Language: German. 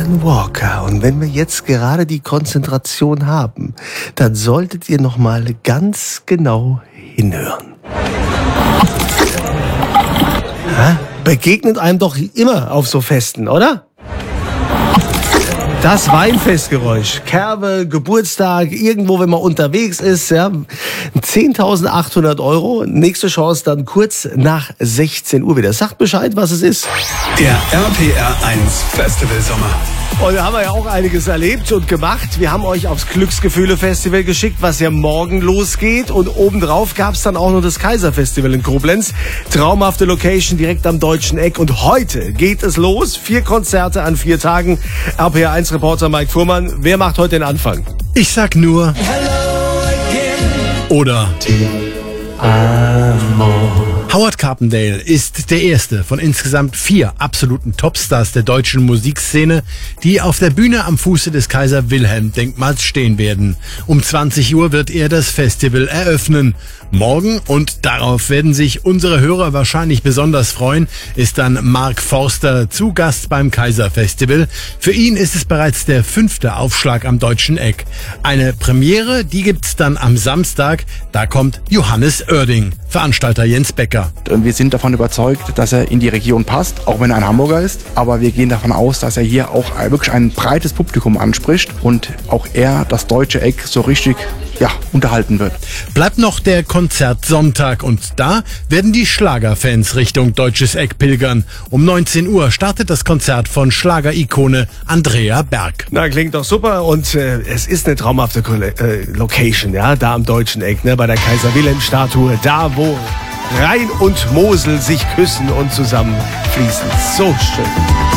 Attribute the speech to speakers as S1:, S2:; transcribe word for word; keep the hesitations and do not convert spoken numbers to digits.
S1: Alan Walker. Und wenn wir jetzt gerade die Konzentration haben, dann solltet ihr noch mal ganz genau hinhören. Ja, begegnet einem doch immer auf so Festen, oder? Das Weinfestgeräusch, Kerbe, Geburtstag, irgendwo, wenn man unterwegs ist, ja. zehntausendachthundert Euro, nächste Chance dann kurz nach sechzehn Uhr wieder. Sagt Bescheid, was es ist.
S2: Der R P R eins Festival Sommer.
S1: Und da haben wir ja auch einiges erlebt und gemacht. Wir haben euch aufs Glücksgefühle-Festival geschickt, was ja morgen losgeht. Und obendrauf gab es dann auch noch das Kaiser-Festival in Koblenz. Traumhafte Location direkt am Deutschen Eck. Und heute geht es los. Vier Konzerte an vier Tagen. R P R eins Reporter Mike Fuhrmann. Wer macht heute den Anfang?
S3: Ich sag nur oder Howard Carpendale ist der erste von insgesamt vier absoluten Topstars der deutschen Musikszene, die auf der Bühne am Fuße des Kaiser-Wilhelm-Denkmals stehen werden. Um zwanzig Uhr wird er das Festival eröffnen. Morgen, und darauf werden sich unsere Hörer wahrscheinlich besonders freuen, ist dann Mark Forster zu Gast beim Kaiser-Festival. Für ihn ist es bereits der fünfte Aufschlag am Deutschen Eck. Eine Premiere, die gibt's dann am Samstag. Da kommt Johannes Oerding, Veranstalter Jens Becker.
S4: Und wir sind davon überzeugt, dass er in die Region passt, auch wenn er ein Hamburger ist. Aber wir gehen davon aus, dass er hier auch wirklich ein breites Publikum anspricht und auch er das Deutsche Eck so richtig ja, unterhalten wird.
S3: Bleibt noch der Konzertsonntag und da werden die Schlagerfans Richtung Deutsches Eck pilgern. Um neunzehn Uhr startet das Konzert von Schlagerikone Andrea Berg.
S1: Na, klingt doch super und äh, es ist eine traumhafte äh, Location, ja, da am Deutschen Eck, ne, bei der Kaiser-Wilhelm-Statue, da wo Rhein und Mosel sich küssen und zusammenfließen. So schön.